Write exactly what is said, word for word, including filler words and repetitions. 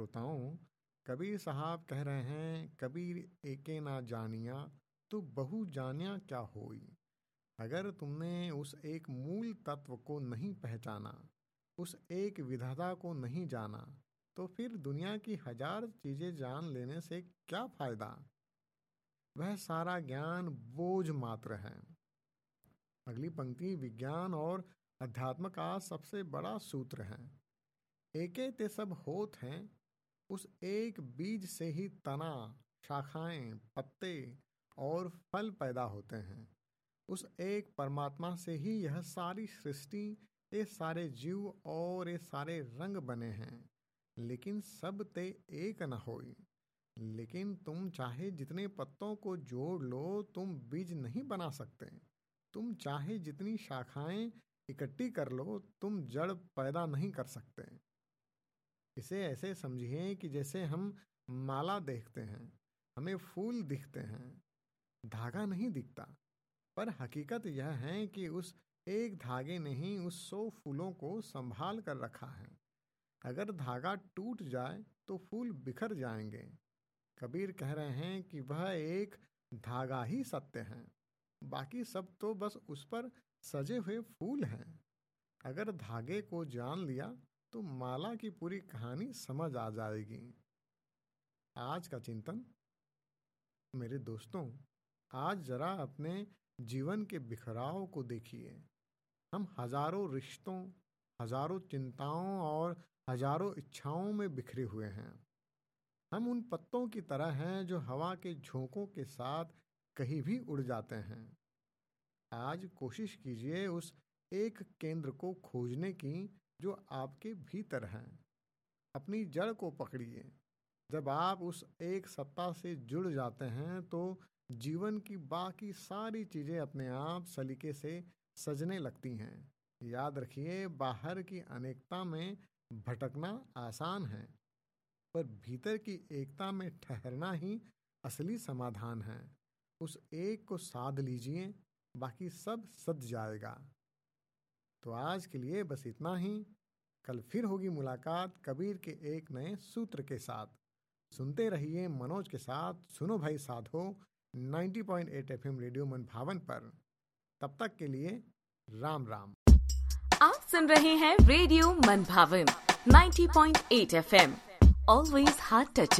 श्रोताओं, कबीर साहब कह रहे हैं, कबीर एके ना जानिया तो बहु जानिया क्या होई। अगर तुमने उस एक मूल तत्व को नहीं पहचाना, उस एक विधाता को नहीं जाना, तो फिर दुनिया की हजार चीजें जान लेने से क्या फायदा। वह सारा ज्ञान बोझ मात्र है। अगली पंक्ति विज्ञान और अध्यात्म का सबसे बड़ा सूत्र है। एके ते सब होत हैं, उस एक बीज से ही तना, शाखाएं, पत्ते और फल पैदा होते हैं। उस एक परमात्मा से ही यह सारी सृष्टि, ये सारे जीव और ये सारे रंग बने हैं। लेकिन सब ते एक न होई। लेकिन तुम चाहे जितने पत्तों को जोड़ लो, तुम बीज नहीं बना सकते। तुम चाहे जितनी शाखाएं इकट्ठी कर लो, तुम जड़ पैदा नहीं कर सकते। इसे ऐसे समझिए कि जैसे हम माला देखते हैं, हमें फूल दिखते हैं, धागा नहीं दिखता। पर हकीकत यह है कि उस एक धागे ने ही उस सौ फूलों को संभाल कर रखा है। अगर धागा टूट जाए तो फूल बिखर जाएंगे। कबीर कह रहे हैं कि वह एक धागा ही सत्य है, बाकी सब तो बस उस पर सजे हुए फूल हैं। अगर धागे को जान लिया तो माला की पूरी कहानी समझ आ जाएगी। आज का चिंतन। मेरे दोस्तों, आज जरा अपने जीवन के बिखराव को देखिए। हम हजारों रिश्तों, हजारों चिंताओं और हजारों इच्छाओं में बिखरे हुए हैं। हम उन पत्तों की तरह हैं जो हवा के झोंकों के साथ कहीं भी उड़ जाते हैं। आज कोशिश कीजिए उस एक केंद्र को खोजने की जो आपके भीतर है। अपनी जड़ को पकड़िए। जब आप उस एक सत्ता से जुड़ जाते हैं तो जीवन की बाकी सारी चीजें अपने आप सलीके से सजने लगती हैं। याद रखिए, बाहर की अनेकता में भटकना आसान है, पर भीतर की एकता में ठहरना ही असली समाधान है। उस एक को साध लीजिए, बाकी सब सज जाएगा। तो आज के लिए बस इतना ही। कल फिर होगी मुलाकात कबीर के एक नए सूत्र के साथ। सुनते रहिए मनोज के साथ सुनो भाई साधो नब्बे पॉइंट आठ एफएम रेडियो मन भावन पर। तब तक के लिए राम राम। आप सुन रहे हैं रेडियो मन भावन नब्बे पॉइंट आठ एफएम। Always heart touching.